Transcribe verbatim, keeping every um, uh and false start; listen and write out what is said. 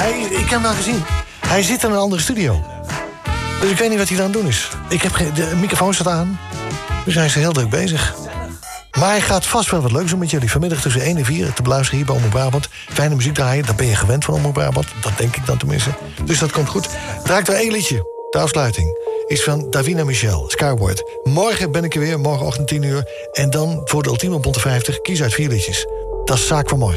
Hij, ik heb hem wel gezien. Hij zit in een andere studio. Dus ik weet niet wat hij aan het doen is. Ik heb geen, de microfoon staat aan. Dus hij is heel druk bezig. Maar hij gaat vast wel wat leuks doen met jullie. Vanmiddag tussen één en vier te beluisteren hier bij Omroep Brabant. Fijne muziek draaien, dat ben je gewend van Omroep Brabant. Dat denk ik dan tenminste. Dus dat komt goed. Draai ik er één liedje. De afsluiting is van Davina Michel, Skyward. Morgen ben ik er weer, morgenochtend tien uur. En dan voor de ultieme Bonte vijftig, kies uit vier liedjes. Dat is zaak van morgen.